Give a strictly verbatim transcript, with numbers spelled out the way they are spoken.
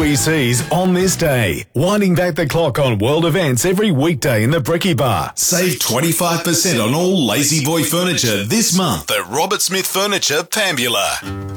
E Cs on this day. Winding back the clock on world events every weekday in the Bricky Bar. Save twenty-five percent on all Lazy Boy furniture this month at Robert Smith Furniture, Pambula.